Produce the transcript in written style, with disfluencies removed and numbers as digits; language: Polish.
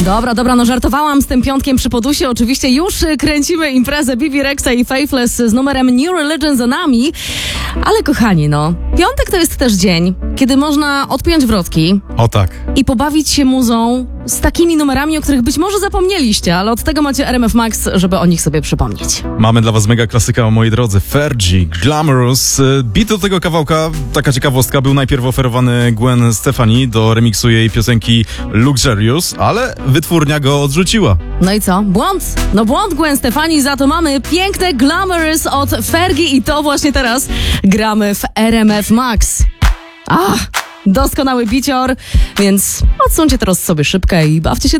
Dobra, no żartowałam z tym piątkiem przy podusie. Oczywiście już kręcimy imprezę Bibi Rexa i Faithless z numerem New Religion za nami. Ale kochani, no, piątek to jest też dzień, kiedy można odpiąć wrotki. O tak. I pobawić się muzą z takimi numerami, o których być może zapomnieliście, ale od tego macie RMF Max, żeby o nich sobie przypomnieć. Mamy dla was mega klasyka, moi drodzy. Fergie, Glamorous. Beat do tego kawałka, taka ciekawostka, był najpierw oferowany Gwen Stefani do remiksu jej piosenki Luxurious, ale wytwórnia go odrzuciła. No i co? Błąd? No błąd Gwen Stefani, za to mamy piękne Glamorous od Fergie i to właśnie teraz gramy w RMF Max. Doskonały bicior, więc odsuńcie teraz sobie szybkę i bawcie się